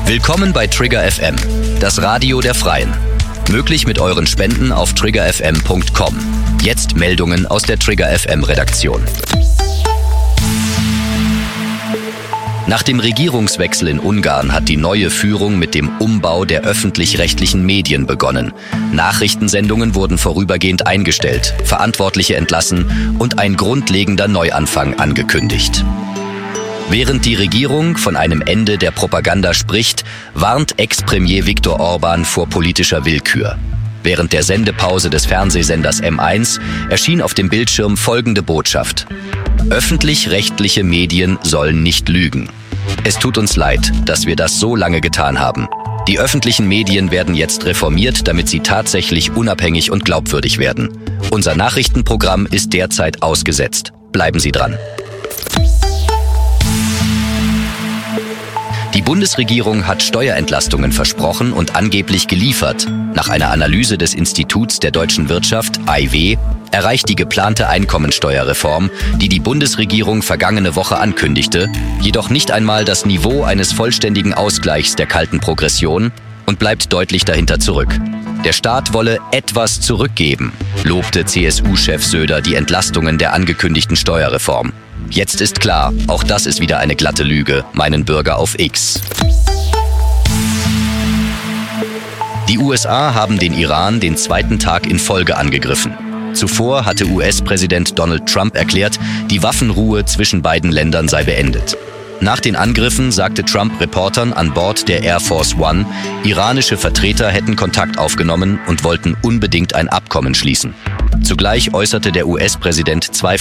Willkommen bei Trigger FM, das Radio der Freien. Möglich mit euren Spenden auf triggerfm.com. Jetzt Meldungen aus der Trigger FM Redaktion. Nach dem Regierungswechsel in Ungarn hat die neue Führung mit dem Umbau der öffentlich-rechtlichen Medien begonnen. Nachrichtensendungen wurden vorübergehend eingestellt, Verantwortliche entlassen und ein grundlegender Neuanfang angekündigt. Während die Regierung von einem Ende der Propaganda spricht, warnt Ex-Premier Viktor Orbán vor politischer Willkür. Während der Sendepause des Fernsehsenders M1 erschien auf dem Bildschirm folgende Botschaft: Öffentlich-rechtliche Medien sollen nicht lügen. Es tut uns leid, dass wir das so lange getan haben. Die öffentlichen Medien werden jetzt reformiert, damit sie tatsächlich unabhängig und glaubwürdig werden. Unser Nachrichtenprogramm ist derzeit ausgesetzt. Bleiben Sie dran. Die Bundesregierung hat Steuerentlastungen versprochen und angeblich geliefert. Nach einer Analyse des Instituts der deutschen Wirtschaft, IW, erreicht die geplante Einkommensteuerreform, die die Bundesregierung vergangene Woche ankündigte, jedoch nicht einmal das Niveau eines vollständigen Ausgleichs der kalten Progression und bleibt deutlich dahinter zurück. Der Staat wolle etwas zurückgeben, lobte CSU-Chef Söder die Entlastungen der angekündigten Steuerreform. Jetzt ist klar, auch das ist wieder eine glatte Lüge, meinen Bürger auf X. Die USA haben den Iran den zweiten Tag in Folge angegriffen. Zuvor hatte US-Präsident Donald Trump erklärt, die Waffenruhe zwischen beiden Ländern sei beendet. Nach den Angriffen sagte Trump Reportern an Bord der Air Force One, iranische Vertreter hätten Kontakt aufgenommen und wollten unbedingt ein Abkommen schließen. Zugleich äußerte der US-Präsident Zweifel